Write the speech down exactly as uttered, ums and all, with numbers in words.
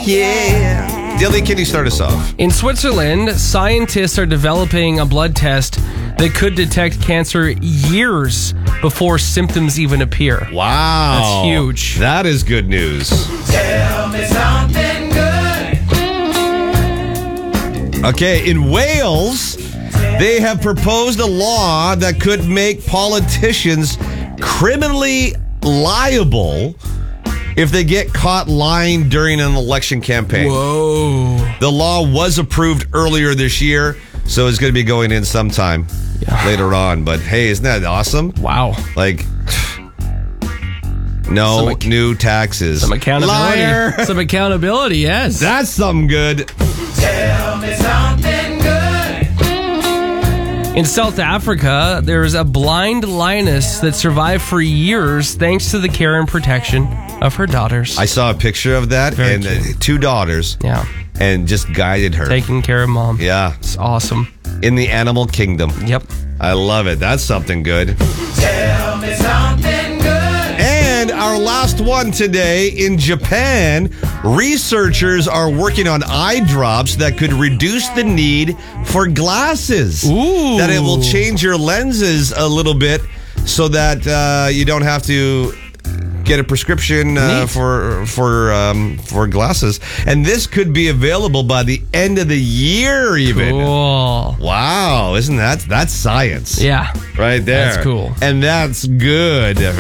Yeah. Dilly, can you start us off? In Switzerland, scientists are developing a blood test that could detect cancer years before symptoms even appear. Wow. That's huge. That is good news. Tell me something good. Okay, in Wales, they have proposed a law that could make politicians criminally liable if they get caught lying during an election campaign. Whoa. The law was approved earlier this year, so it's going to be going in sometime Yeah. later on. But hey, isn't that awesome? Wow. Like, no Some ac- new taxes. Some accountability. Liar. Some accountability, yes. That's something good. Tell me something good. In South Africa, there's a blind lioness that survived for years thanks to the care and protection of her daughters. I saw a picture of that, Very and uh, cute. two daughters, yeah. and just guided her. Taking care of mom. Yeah, It's awesome. in the animal kingdom. Yep. I love it. That's something good. Tell me something good. And our last one today, in Japan, researchers are working on eye drops that could reduce the need for glasses. Ooh. That it will change your lenses a little bit so that uh, you don't have to get a prescription uh, Neat. for for um, for glasses. And this could be available by the end of the year even. Cool. Wow, isn't that that's science? Yeah. Right there. That's cool. And that's good.